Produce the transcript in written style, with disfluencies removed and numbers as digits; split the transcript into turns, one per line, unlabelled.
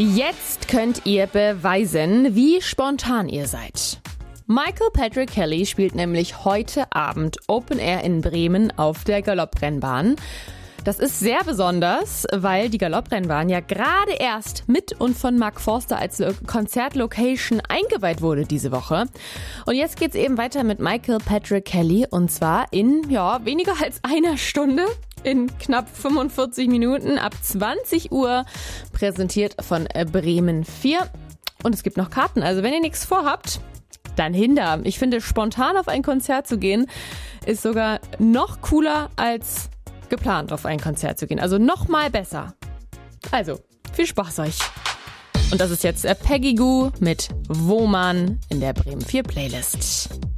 Jetzt könnt ihr beweisen, wie spontan ihr seid. Michael Patrick Kelly spielt nämlich heute Abend Open Air in Bremen auf der Galopprennbahn. Das ist sehr besonders, weil die Galopprennbahn ja gerade erst mit und von Mark Forster als Konzertlocation eingeweiht wurde diese Woche. Und jetzt geht's eben weiter mit Michael Patrick Kelly und zwar in weniger als einer Stunde. In knapp 45 Minuten ab 20 Uhr, präsentiert von Bremen 4. Und es gibt noch Karten, also wenn ihr nichts vorhabt, dann hinter. Ich finde, spontan auf ein Konzert zu gehen, ist sogar noch cooler als geplant auf ein Konzert zu gehen. Also noch mal besser. Also, viel Spaß euch. Und das ist jetzt Peggy Gou mit Woman in der Bremen 4 Playlist.